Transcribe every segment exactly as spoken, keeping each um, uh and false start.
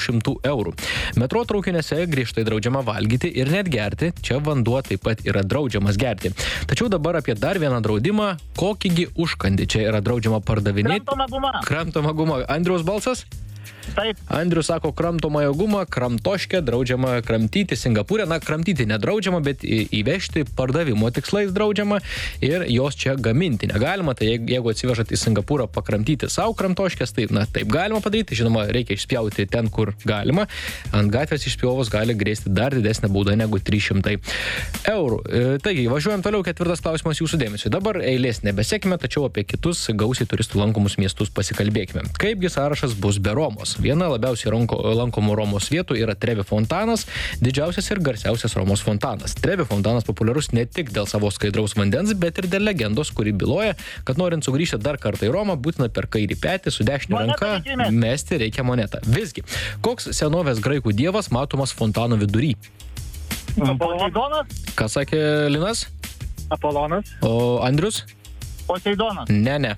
šimtų eurų. Metro traukiniuose griežtai draudžiama valgyti ir net gerti, čia vanduo taip pat yra draudžiamas gerti. Tačiau dabar apie dar vieną draudimą, kokįgi užkandį čia yra draudžiama pardavinėti. Kramtoma guma. Kramtoma guma. Andriaus balsas? Taip. Andrius sako, kramtomąją gumą, kramtoškę draudžiama kramtyti Singapūrė. Na, kramtyti nedraudžiama, bet įvežti pardavimo tikslais draudžiama ir jos čia gaminti negalima. Tai jeigu atsivežat į Singapūrą pakramtyti savo kramtoškės, tai na, taip galima padaryti. Žinoma, reikia išspjauti ten, kur galima. Ant gatvės išspjovus gali grėsti dar didesnė bauda negu trys šimtai eurų. E, taigi, važiuojam toliau, ketvirtas klausimas jūsų dėmesio. Dabar eilės nebesekime, tačiau apie kitus gausiai turistų lankomus miestus pasikalbėkime. Kaipgi sąrašas bus be Romos? Viena labiausiai lankomų Romos vietų yra Trevi fontanas, didžiausias ir garsiausias Romos fontanas. Trevi fontanas populiarus ne tik dėl savo skaidraus vandens, bet ir dėl legendos, kuri byloja, kad norint sugrįžti dar kartą į Romą, būtina per kairį petį su dešinė ranka mesti reikia monetą. Visgi, koks senovės graikų dievas matomas fontano vidury? Poseidonas? Ką sakė Linas? Apolonas. O Andrius? Poseidonas. Ne, ne.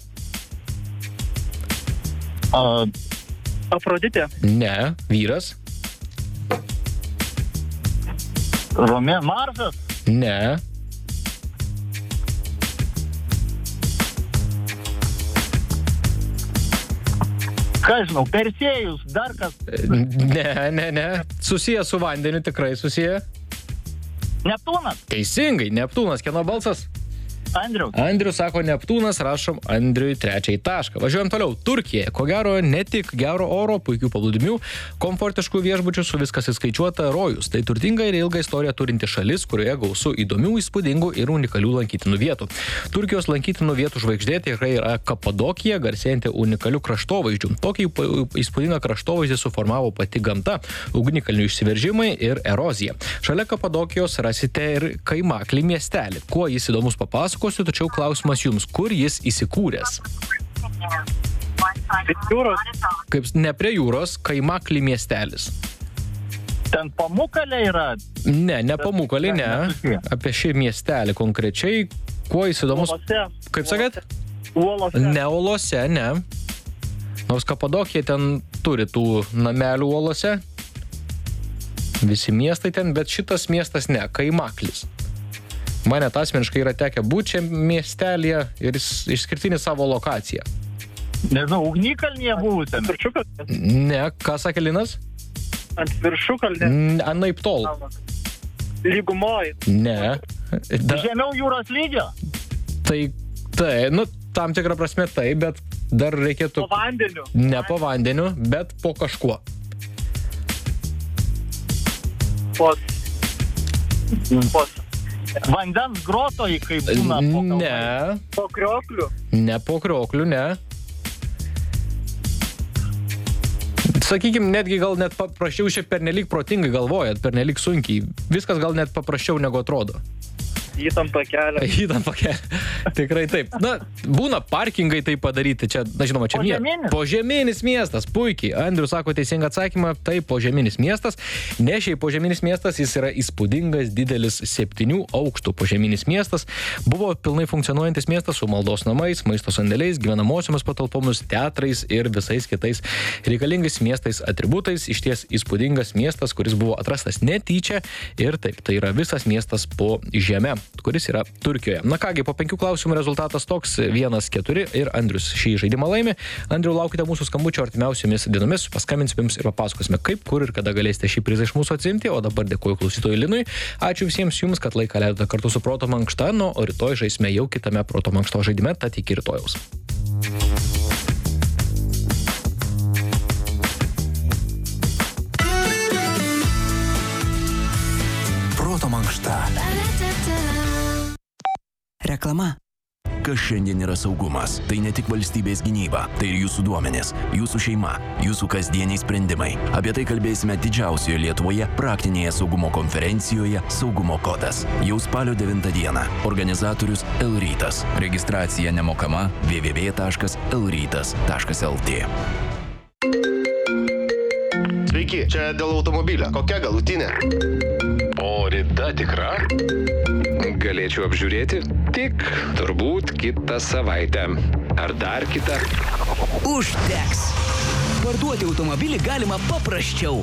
Uh, Afroditė. Ne, vyras. Romė Marsas. Ne. Ką žinau, Persėjus, dar kas. Ne, ne, ne. Susiję su vandeniu, tikrai susiję. Neptūnas. Teisingai, Neptūnas. Kieno balsas? Andrius. Andrius sako Neptūnas, rašom Andriui trečiai tašką. Važiuojam toliau. Turkija. Ko gero, ne tik gero oro, puikių paplūdimių, komfortiškų viešbučių, su viskas įskaičiuota rojus. Tai turtinga ir ilga istorija turinti šalis, kurioje gausu įdomių, įspūdingų ir unikalių lankytinų vietų. Turkijos lankytinų vietų žvaigždė tikrai yra Kapadokija, garsėjanti unikalių kraštovaizdžių. Tokį įspūdingą kraštovaizdį suformavo pati gamta, ugnikalnių išsiveržimai ir erozija. Šalia Kapadokijos rasite ir Kaimaklį miestelį. Kuo jis įdomus papasakos? Tačiau klausimas jums, kur jis įsikūręs? Jūros. Kaip ne prie jūros, Kaimaklį miestelis. Ten Pamukalė yra? Ne, ne Pamukalė, ne. Apie šį miestelį konkrečiai. Kuo jis įdomus? Uolose. Kaip sakėt? Uolose. Ne uolose, ne. Nors Kapadokija ten turi tų namelių uolose. Visi miestai ten, bet šitas miestas ne, Kaimaklis. Mane asmeniškai yra tekę būti čia miestelėje ir išskirtinį savo lokaciją. Nežinau, ugnikalnyje buvusiam. Viršukalnė? Ne, ką sakė Linas? Ant viršukalnė. Anaip tol. Lygumoj. Ne. Da... Žemiau jūros lygio? Tai, tai, nu, tam tikrą prasme tai, bet dar reikėtų... Po vandeniu? Ne po vandeniu, bet po kažkuo. Po... Po... Vandens grotoj, kaip būna po kalnai. Ne. Po krioklių? Ne po krioklių, ne. Sakykime, netgi gal net paprasčiau, šiaip pernelyg protingai galvojat, pernelyg sunkiai. Viskas gal net paprasčiau negu atrodo. Įtampa kelia. Įtampa kelia. Tikrai taip. Na, būna parkingai tai padaryti. Čia, na žinoma, čia Požeminis. Požeminis miestas, puikiai. Andrius sako teisingą atsakymą, tai požeminis miestas. Ne šiaip požeminis miestas, jis yra įspūdingas, didelis septynių aukštų požeminis miestas. Buvo pilnai funkcionuojantis miestas su maldos namais, maisto sandėliais, gyvenamosiomis patalpomis, teatrais ir visais kitais reikalingais miestais atributais. Išties įspūdingas miestas, kuris buvo atrastas netyčia ir taip, tai yra visas miestas po žeme, kuris yra Turkijoje. Na kągi, po penkių klausimų rezultatas toks, vienas keturi ir Andrius šį žaidimą laimi. Andriu, laukite mūsų skambučio artimiausiomis dienomis, paskambinsim jums ir papasakosime, kaip, kur ir kada galėsite šį prizą iš mūsų atsiimti, o dabar dėkuoju klausytojui Linui. Ačiū visiems jums, kad laiką leidote kartu su Proto mankšta, nu, o rytoj žaisime jau kitame Proto mankšto žaidime, tad iki rytojaus. Proto mankšta. Reklama. Kas šiandien yra saugumas? Tai ne tik valstybės gynyba, tai ir jūsų duomenės, jūsų šeima, jūsų kasdieniai sprendimai. Apie tai kalbėsime didžiausioje Lietuvoje praktinėje saugumo konferencijoje Saugumo kodas. Jau spalio devintą dieną. Organizatorius Elrytas. Registracija nemokama w w w taškas elrytas taškas l t. Sveiki, čia dėl automobilio. Kokia galutinė? O rida tikra? Galėčiau apžiūrėti? Tik turbūt kitą savaitę. Ar dar kitą? Užteks. Parduoti automobilį galima paprasčiau.